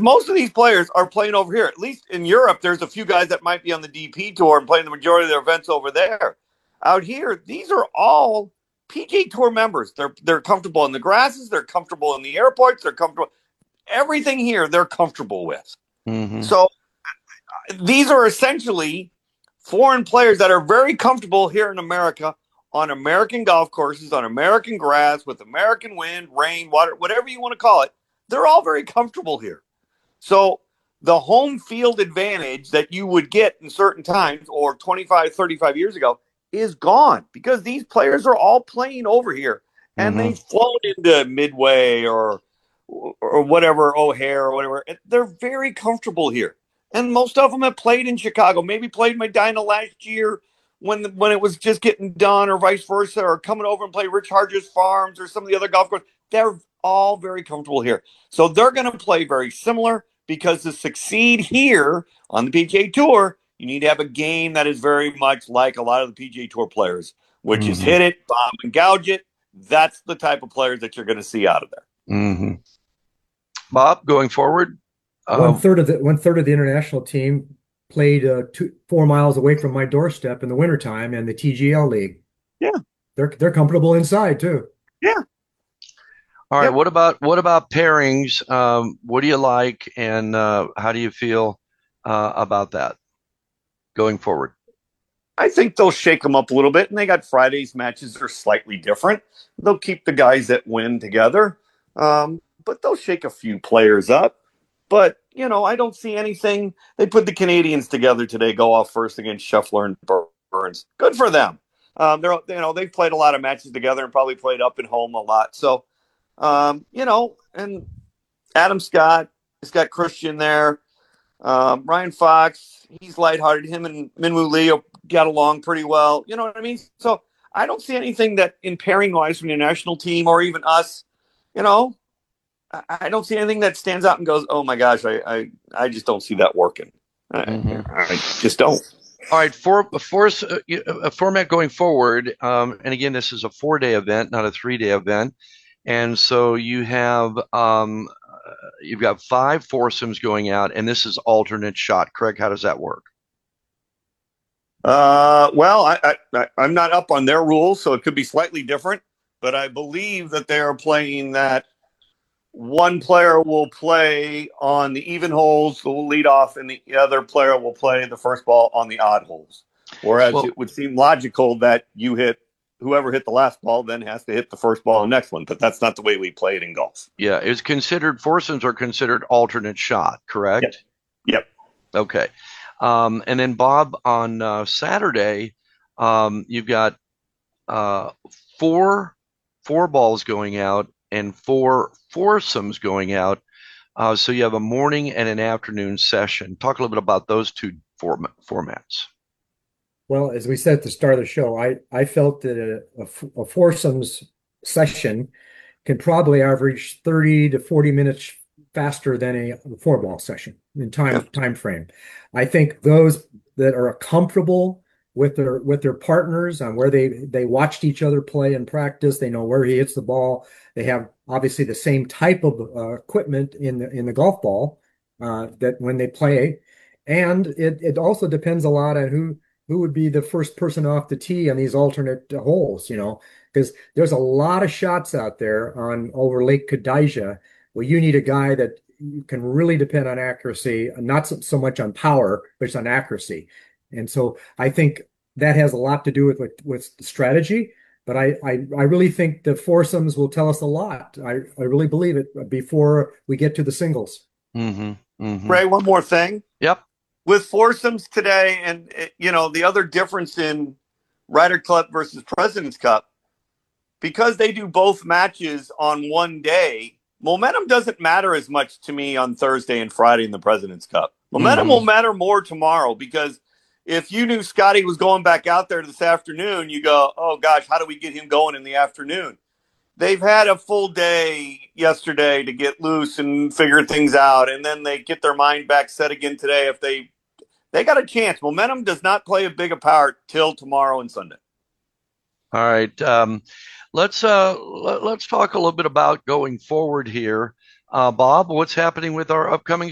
most of these players are playing over here. At least in Europe, there's a few guys that might be on the DP tour and playing the majority of their events over there. Out here, these are all PGA Tour members. They're comfortable in the grasses. They're comfortable in the airports. They're comfortable. Everything here, they're comfortable with. Mm-hmm. So these are essentially foreign players that are very comfortable here in America on American golf courses, on American grass, with American wind, rain, water, whatever you want to call it. They're all very comfortable here. So the home field advantage that you would get in certain times or 25, 35 years ago is gone because these players are all playing over here and Mm-hmm. they've flown into Midway or whatever, O'Hare or whatever. They're very comfortable here. And most of them have played in Chicago, maybe played Medina last year when it was just getting done or vice versa, or coming over and play Rich Harges Farms or some of the other golf courses. They're all very comfortable here. So they're going to play very similar because to succeed here on the PGA Tour, you need to have a game that is very much like a lot of the PGA Tour players, which is hit it, bomb, and gouge it. That's the type of players that you're going to see out of there. Mm-hmm. Bob, going forward, one third of the international team played 4 miles away from my doorstep in the wintertime in the TGL League. Yeah, they're comfortable inside too. Yeah. All right. Yep. What about pairings? What do you like, and how do you feel about that going forward? I think they'll shake them up a little bit, and they got Friday's matches are slightly different. They'll keep the guys that win together, but they'll shake a few players up. But, I don't see anything. They put the Canadians together today, go off first against Scheffler and Burns. Good for them. They've played a lot of matches together and probably played up and home a lot. So, and Adam Scott has got Christian there. Ryan Fox, he's lighthearted. Him and Minwoo Lee got along pretty well. You know what I mean? So I don't see anything that in pairing wise from the national team or even us, I don't see anything that stands out and goes, oh my gosh, I just don't see that working. I just don't. All right, for a format going forward, and again, this is a 4-day event, not a 3-day event, and so you have you've got 5 foursomes going out, and this is alternate shot. Craig, how does that work? Well, I'm not up on their rules, so it could be slightly different, but I believe that they are playing that one player will play on the even holes, so will lead off, and the other player will play the first ball on the odd holes. Whereas it would seem logical that whoever hit the last ball then has to hit the first ball on the next one, but that's not the way we play it in golf. Yeah, foursomes are considered alternate shot, correct? Yep. Okay. And then Bob, on Saturday, you've got 4 balls going out and 4 foursomes going out. So you have a morning and an afternoon session. Talk a little bit about those 2 formats. Well, as we said at the start of the show, I felt that a foursomes session can probably average 30 to 40 minutes faster than a 4-ball session in time frame. I think those that are comfortable with their partners on where they watched each other play and practice, they know where he hits the ball. They have obviously the same type of equipment in the golf ball that when they play, and it also depends a lot on who would be the first person off the tee on these alternate holes, because there's a lot of shots out there over Lake Kadija where you need a guy that you can really depend on accuracy, not so much on power, but it's on accuracy. And so I think that has a lot to do with strategy. But I really think the foursomes will tell us a lot. I really believe it before we get to the singles. Mm-hmm. Mm-hmm. Ray, one more thing. Yep. With foursomes today, and the other difference in Ryder Cup versus President's Cup, because they do both matches on one day, momentum doesn't matter as much to me on Thursday and Friday in the President's Cup. Momentum will matter more tomorrow, because if you knew Scotty was going back out there this afternoon, you go, oh gosh, how do we get him going in the afternoon? They've had a full day yesterday to get loose and figure things out, and then they get their mind back set again today. If they got a chance. Momentum does not play a big a part till tomorrow and Sunday. All right. Let's talk a little bit about going forward here. Bob, what's happening with our upcoming